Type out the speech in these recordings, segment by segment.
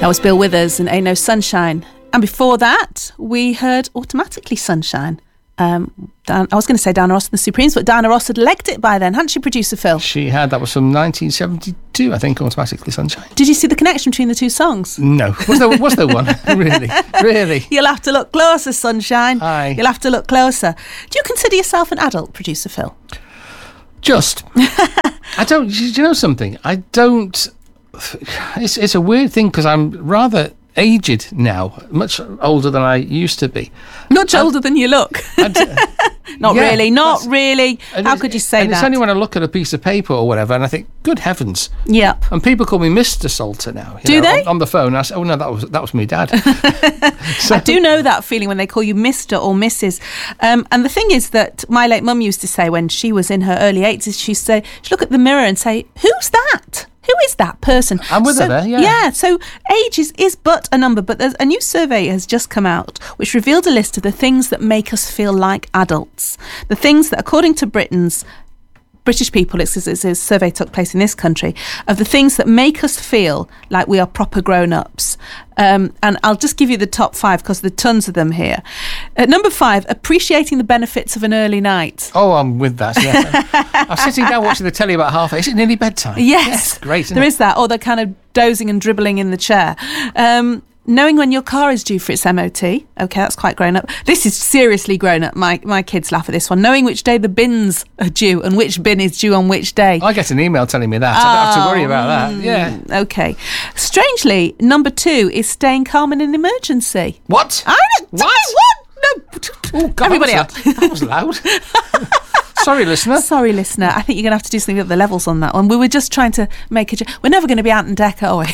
That was Bill Withers and Ain't No Sunshine. And before that, we heard Automatically Sunshine. I was going to say Diana Ross and the Supremes, but Diana Ross had legged it by then, hadn't she, producer Phil? She had. That was from 1972, I think, Automatically Sunshine. Did you see the connection between the two songs? No. Was there one? Really? You'll have to look closer, Sunshine. Aye. You'll have to look closer. Do you consider yourself an adult, producer Phil? Just. I don't. Do you know something? I don't. It's a weird thing because I'm rather aged now, much older than I used to be. Much older than you look. Not really. How could you say that? It's only when I look at a piece of paper or whatever and I think, good heavens. Yep. And people call me Mr. Salter now. Do they? On the phone. I say, oh no, that was me dad. So, I do know that feeling when they call you Mr. or Mrs. And the thing is that my late mum used to say when she was in her early 80s, she'd look at the mirror and say, who's that? Who is that person? I'm with her there, yeah. Yeah, so age is but a number, but there's a new survey has just come out which revealed a list of the things that make us feel like adults. The things that, according to British people, it's a survey took place in this country, of the things that make us feel like we are proper grown-ups. And I'll just give you the top 5 because there are tons of them here. At number 5, appreciating the benefits of an early night. Oh, I'm with that, yes. I'm sitting down watching the telly about half 8. Is it nearly bedtime? Yes. Great, isn't there it? is that, or they're kind of dozing and dribbling in the chair. Knowing when your car is due for its MOT. Okay, that's quite grown up. This is seriously grown up. My kids laugh at this one. Knowing which day the bins are due and which bin is due on which day. I get an email telling me that. I don't have to worry about that. Yeah. Okay. Strangely, number 2 is staying calm in an emergency. What? What? No. Oh, God, Everybody out. That was loud. Sorry, listener. I think you're going to have to do something at the levels on that one. We were just trying to make we're never going to be out in deck, are we?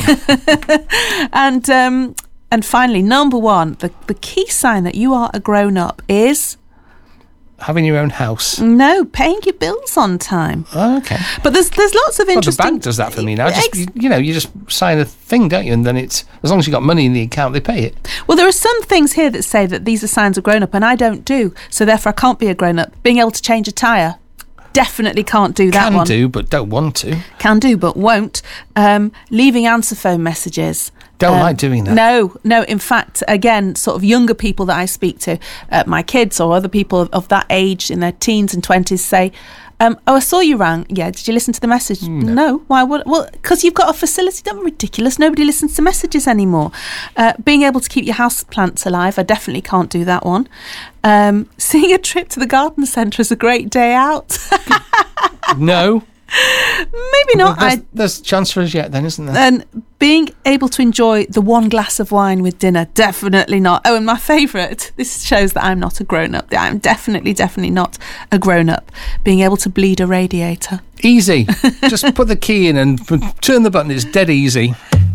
And finally, number 1, the key sign that you are a grown-up is... having your own house. No, paying your bills on time. Oh, okay. But there's lots of interesting... Well, the bank does that for me now. You just sign a thing, don't you? And then it's, as long as you've got money in the account, they pay it. Well, there are some things here that say that these are signs of grown-up, and I don't do. So therefore, I can't be a grown-up. Being able to change a tyre, definitely can't do that one. Can do, but don't want to. Can do, but won't. Leaving answer phone messages. Don't like doing that. No. In fact, again, sort of younger people that I speak to, my kids or other people of that age in their teens and 20s say, I saw you rang. Yeah, did you listen to the message? No. Why would? Well, because you've got a facility. Don't be ridiculous. Nobody listens to messages anymore. Being able to keep your house plants alive, I definitely can't do that one. Seeing a trip to the garden centre is a great day out. No. Maybe not. There's chance for us yet then, isn't there? And being able to enjoy the one glass of wine with dinner, definitely not. Oh, and my favourite, this shows that I'm not a grown-up. I'm definitely not a grown-up. Being able to bleed a radiator. Easy. Just put the key in and turn the button. It's dead easy.